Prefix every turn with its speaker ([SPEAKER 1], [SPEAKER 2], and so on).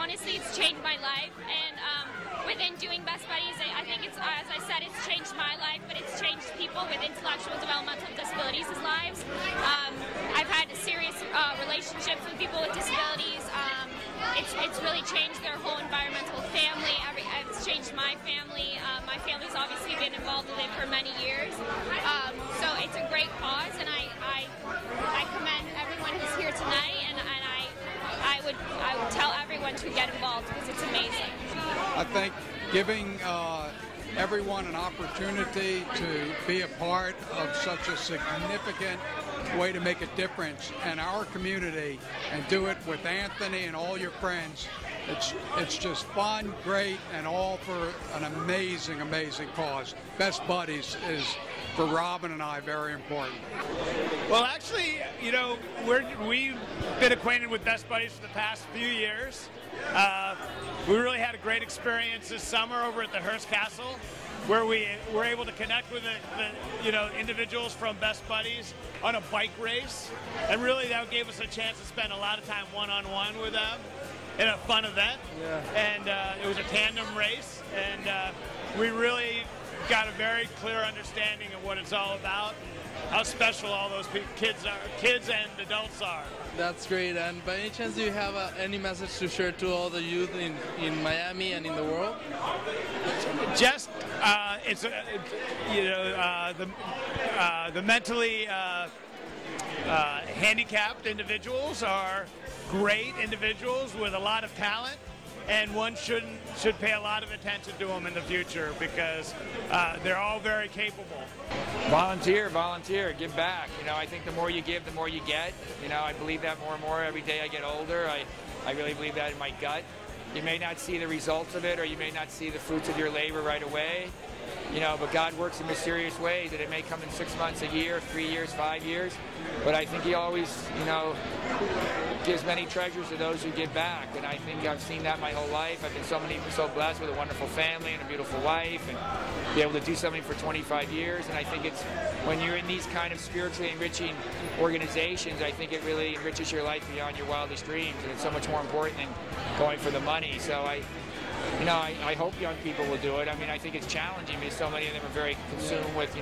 [SPEAKER 1] honestly, it's changed my life. And within doing Best Buddies, I think it's, as I said, it's changed my life, but it's changed people with intellectual developmental disabilities' lives. I've had serious relationships with people with disabilities. It's really changed their whole environmental family. It's changed my family. My family's obviously been involved with it for many years. So it's a great cause, and I commend everyone who's here tonight, and I would tell everyone to get involved because it's amazing.
[SPEAKER 2] I think giving everyone an opportunity to be a part of such a significant way to make a difference in our community and do it with Anthony and all your friends. It's just fun, great, and all for an amazing, amazing cause. Best Buddies is, for Robin and I, very important.
[SPEAKER 3] Well, actually, you know, we've been acquainted with Best Buddies for the past few years. We really had a great experience this summer over at the Hearst Castle, where we were able to connect with the individuals from Best Buddies on a bike race, and really that gave us a chance to spend a lot of time one-on-one with them in a fun event. Yeah. And it was a tandem race, and we really got a very clear understanding of what it's all about, how special all those kids and adults are.
[SPEAKER 4] That's great. And by any chance, do you have any message to share to all the youth in Miami and in the world?
[SPEAKER 3] Just the mentally handicapped individuals are great individuals with a lot of talent, and one should pay a lot of attention to them in the future because they're all very capable.
[SPEAKER 5] Volunteer, give back. You know, I think the more you give, the more you get. You know, I believe that more and more every day I get older. I really believe that in my gut. You may not see the results of it, or you may not see the fruits of your labor right away. You know, but God works in mysterious ways, and it may come in 6 months, a year, 3 years, 5 years. But I think He always, you know, gives many treasures to those who give back. And I think I've seen that my whole life. I've been so blessed with a wonderful family and a beautiful wife, and be able to do something for 25 years. And I think it's when you're in these kind of spiritually enriching organizations, I think it really enriches your life beyond your wildest dreams. And it's so much more important than going for the money. So I hope young people will do it. I mean, I think it's challenging because so many of them are very consumed with,